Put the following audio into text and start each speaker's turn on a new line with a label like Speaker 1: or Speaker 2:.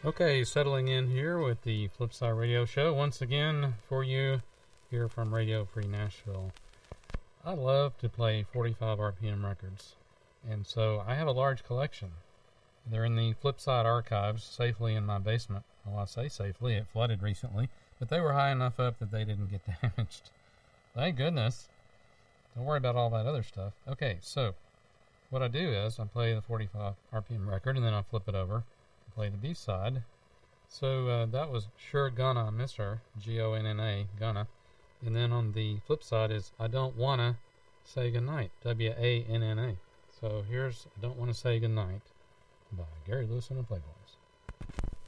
Speaker 1: Okay, settling in here with the Flipside Radio Show once again for you here from Radio Free Nashville. I love to play 45 RPM records, and so I have a large collection. They're in the Flipside archives safely in my basement. Well, I say safely, it flooded recently, but they were high enough up that they didn't get damaged. Thank goodness. Don't worry about all that other stuff. Okay, so what I do is I play the 45 RPM record, and then I flip it over and play the B-side. So that was Sure Gonna Miss Her, Gonna, Gonna. And then on the flip side is I Don't Wanna Say Goodnight, Wanna. So here's I Don't Wanna Say Goodnight by Gary Lewis and the Playboys.